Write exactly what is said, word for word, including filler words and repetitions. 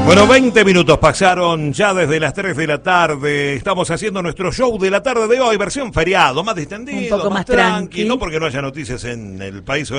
Bueno, veinte minutos pasaron ya desde las tres de la tarde. Estamos haciendo nuestro show de la tarde de hoy, versión feriado, más distendido, un poco más, más tranqui, tranqui. no porque no haya noticias en el país o